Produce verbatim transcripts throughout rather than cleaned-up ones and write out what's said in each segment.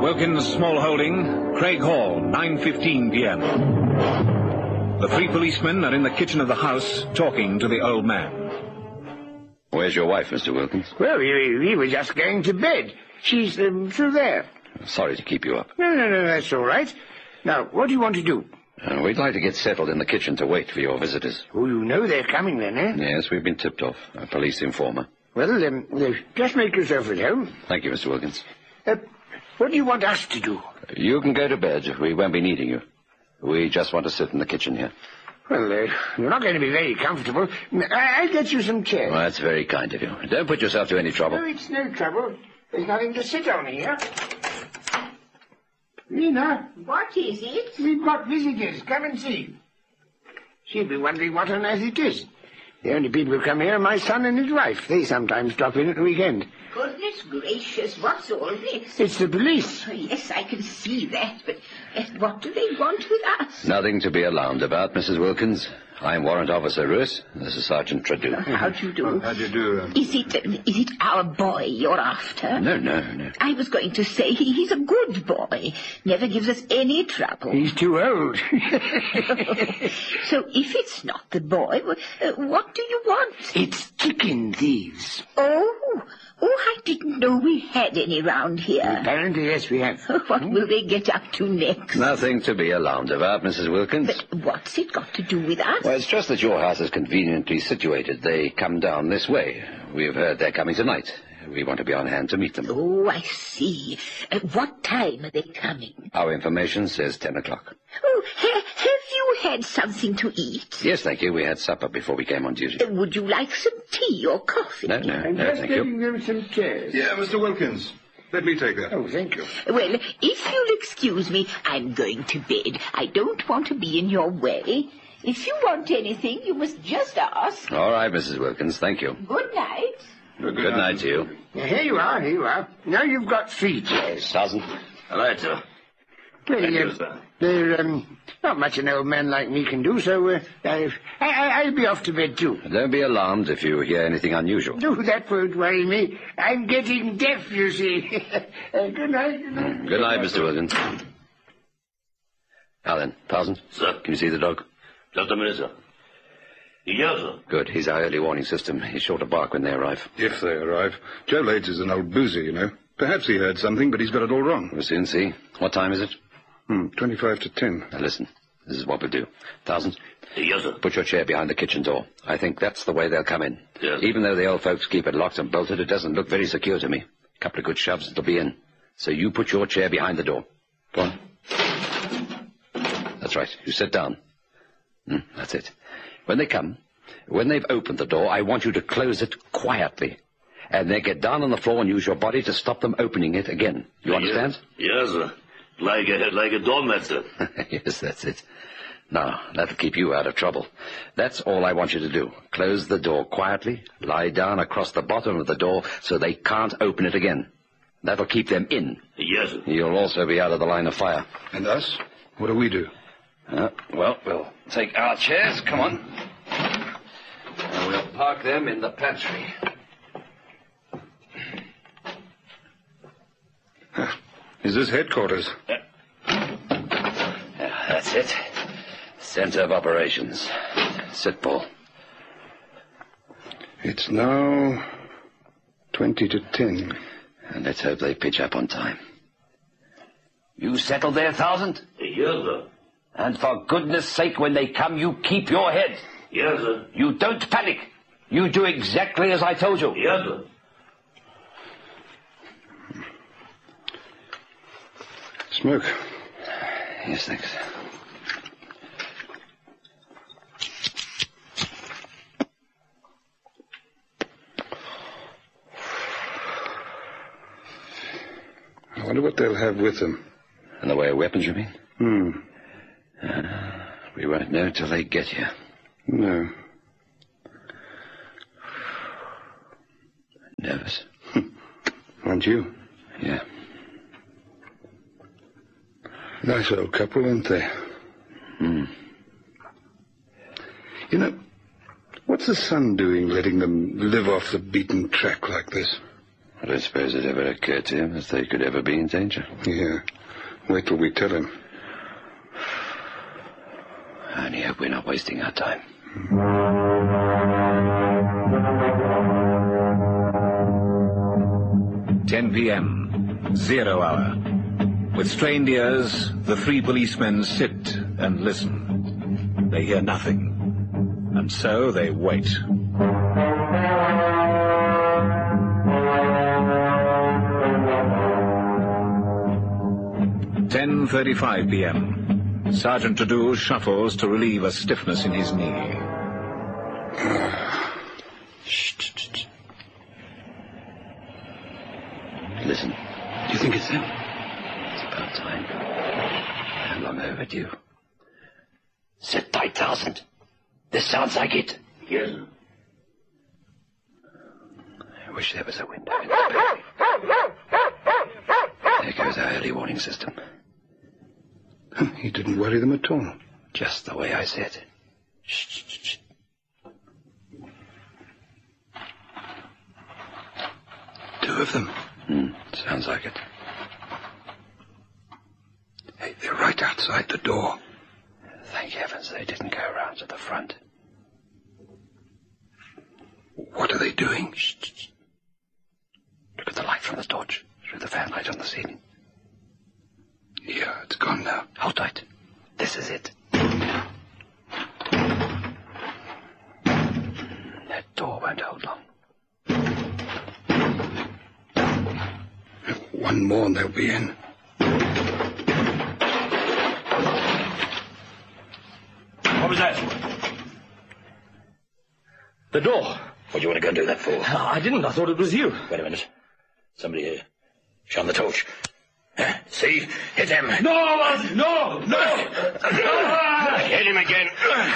Wilkins Small Holding, Craig Hall, nine fifteen p m The three policemen are in the kitchen of the house talking to the old man. Where's your wife, Mister Wilkins? Well, we, we were just going to bed. She's um, through there. Sorry to keep you up. No, no, no, that's all right. Now, what do you want to do? Uh, we'd like to get settled in the kitchen to wait for your visitors. Oh, you know they're coming then, eh? Yes, we've been tipped off. A police informer. Well, um, uh, just make yourself at home. Thank you, Mister Wilkins. Uh, what do you want us to do? You can go to bed. We won't be needing you. We just want to sit in the kitchen here. Well, uh, you're not going to be very comfortable. I- I'll get you some chairs. Well, that's very kind of you. Don't put yourself to any trouble. No, it's no trouble. There's nothing to sit on here. Lena. What is it? We've got visitors. Come and see. She'll be wondering what on earth it is. The only people who come here are my son and his wife. They sometimes drop in at the weekend. Goodness gracious, what's all this? It's the police. Oh, yes, I can see that, but uh, what do they want with us? Nothing to be alarmed about, Missus Wilkins. I'm Warrant Officer Roos. This is Sergeant Tradew. How do you do? How do you do? Um... Is it, uh, is it our boy you're after? No, no, no. I was going to say he, he's a good boy. Never gives us any trouble. He's too old. So if it's not the boy, uh, what do you want? It's chicken thieves. Oh, oh, I didn't know we had any round here. Apparently, yes, we have. What will they get up to next? Nothing to be alarmed about, Missus Wilkins. But what's it got to do with us? Well, it's just that your house is conveniently situated. They come down this way. We've heard they're coming tonight. We want to be on hand to meet them. Oh, I see. Uh, what time are they coming? Our information says ten o'clock. Oh, ha- have you had something to eat? Yes, thank you. We had supper before we came on duty. Uh, would you like some tea or coffee? No, no, I'm no, just thank you. getting them some chairs. Yeah, Mister Wilkins. Let me take that. Oh, thank you. Well, if you'll excuse me, I'm going to bed. I don't want to be in your way. If you want anything, you must just ask. All right, Missus Wilkins, thank you. Good night. Good, Good night to you. Now, here you are, here you are. Now you've got three chairs. Sergeant. All right, sir. Well, Thank you, uh, sir. They're, um, not much an old man like me can do, so uh, I, I, I'll be off to bed, too. Don't be alarmed if you hear anything unusual. No, that won't worry me. I'm getting deaf, you see. uh, good night. Good night, Good night, Mister Wilkins. Now then, Sergeant. Sir? Can you see the dog? Just a minute, sir. Yes, sir. Good. He's our early warning system. He's sure to bark when they arrive. If they arrive. Joe Lades is an old boozer, you know. Perhaps he heard something, but he's got it all wrong. We'll soon see. What time is it? Hmm, twenty-five to ten. Now listen. This is what we'll do. Thousand, Yes, sir. put your chair behind the kitchen door. I think that's the way they'll come in. Yes. Even though the old folks keep it locked and bolted, it doesn't look very secure to me. A couple of good shoves, it'll be in. So you put your chair behind the door. Go on. That's right. You sit down. Hmm, that's it. When they come, when they've opened the door, I want you to close it quietly. And then get down on the floor and use your body to stop them opening it again. You understand? Yes, sir. Like a, like a doormat, sir. Yes, that's it. Now, that'll keep you out of trouble. That's all I want you to do. Close the door quietly, lie down across the bottom of the door so they can't open it again. That'll keep them in. Yes, sir. You'll also be out of the line of fire. And us? What do we do? Uh, well, we'll take our chairs. Come on. And we'll park them in the pantry. Is this headquarters? Yeah, that's it. Center of operations. Sit, Paul. It's now twenty to ten. And let's hope they pitch up on time. You settled there, Thousand? Yes, sir. And for goodness sake, when they come, you keep your head. Yes, sir. You don't panic. You do exactly as I told you. Yes, sir. Smoke. Yes, thanks. I wonder what they'll have with them. In the way of weapons, you mean? Hmm. Uh, we won't know till they get here. No. Nervous? Aren't you? Yeah. Nice old couple, aren't they? Hmm. You know, what's the son doing letting them live off the beaten track like this? I don't suppose it ever occurred to him that they could ever be in danger. Yeah. Wait till we tell him. I only hope we're not wasting our time. ten p.m. Zero hour. With strained ears, the three policemen sit and listen. They hear nothing. And so they wait. ten thirty-five p.m. Sergeant Tadeu shuffles to relieve a stiffness in his knee. Shh, shh, shh. Listen. Do you think it's them? It's about time. How long overdue? Sit tight, Tarzan. This sounds like it. Yes, sir. I wish there was a window in the bay. There goes our early warning system. He didn't worry them at all. Just the way I said. Shh, shh, shh. Two of them. Hmm, sounds like it. Hey, they're right outside the door. Thank heavens they didn't go around to the front. What are they doing? Shh, shh, shh. Look at the light from the torch through the fan light on the ceiling. Yeah, it's gone now. Hold tight. This is it. That door won't hold long. One more and they'll be in. What was that? The door. What do you want to go and do that for? I didn't. I thought it was you. Wait a minute. Somebody here. Shine the torch. See? Hit them. No, no, no. Hit him again.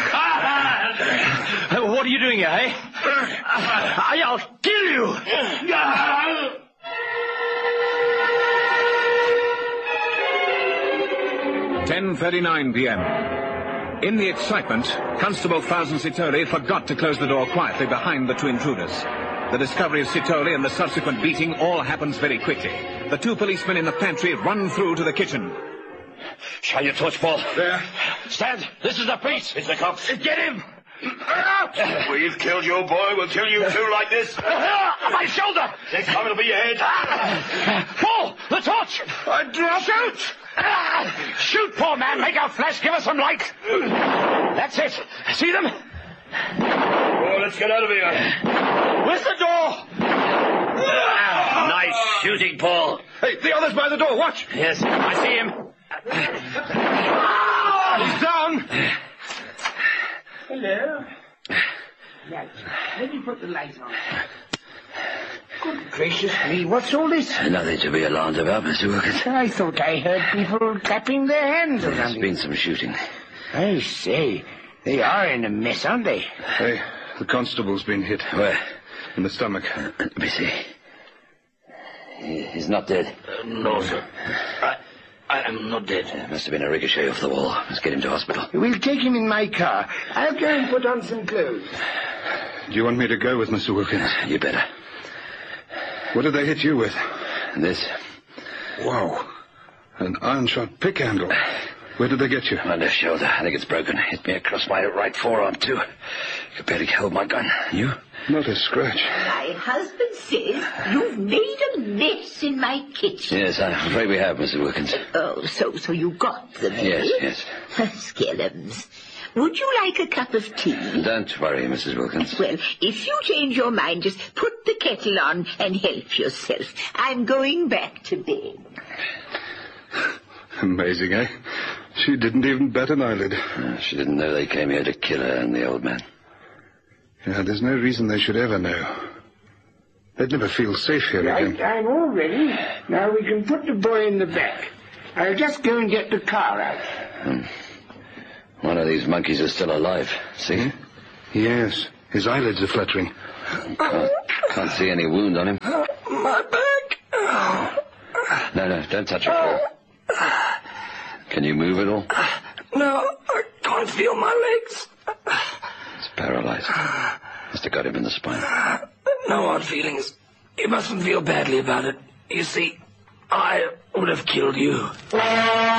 What are you doing here, eh? I'll kill you. ten thirty-nine p.m. In the excitement, Constable Thousand Sitoli forgot to close the door quietly behind the two intruders. The discovery of Sitoli and the subsequent beating all happens very quickly. The two policemen in the pantry run through to the kitchen. Shine your torch, Paul. There. Stand. This is the police. It's the cops. Get him. We've killed your boy. We'll kill you too like this. My shoulder. Next time it'll be your head. Paul, the torch. I drop. Shoot. Shoot, poor man. Make out flash. Give us some light. That's it. See them? Oh, let's get out of here. Where's the door? Nice shooting, Paul. Hey, the other's by the door. Watch. Yes, I see him. He's down. Hello. Right. Let me put the light on. Good gracious me, what's all this? Nothing to be alarmed about, Mister Wilkins. I thought I heard people clapping their hands or There's something. been some shooting. I say, they are in a mess, aren't they? Hey, the constable's been hit. Where? In the stomach. Let me see. He- He's not dead. Uh, no, sir. I, I am not dead. It must have been a ricochet off the wall. Let's get him to hospital. We'll take him in my car. I'll go and put on some clothes. Do you want me to go with Mister Wilkins? You better. What did they hit you with? This. Wow. An iron-shot pick handle. Where did they get you? My left shoulder. I think it's broken. Hit me across my right forearm, too. Could barely hold my gun. You? Not a scratch. My husband says you've made a mess in my kitchen. Yes, I'm afraid we have, Mister Wilkins. Oh, so so you got them, eh? Yes, yes. Skellums. Would you like a cup of tea? Don't worry, Missus Wilkins. Well, if you change your mind, just put the kettle on and help yourself. I'm going back to bed. Amazing, eh? She didn't even bat an eyelid. Uh, she didn't know they came here to kill her and the old man. Yeah, there's no reason they should ever know. They'd never feel safe here Right, again. I'm all ready. Now we can put the boy in the back. I'll just go and get the car out. Hmm. One of these monkeys is still alive. See? Yes, his eyelids are fluttering. Can't, can't see any wound on him. My back. No, no, don't touch it, Paul. Can you move at all? No, I can't feel my legs. It's paralyzed. Must have got him in the spine. No hard feelings. You mustn't feel badly about it. You see, I would have killed you.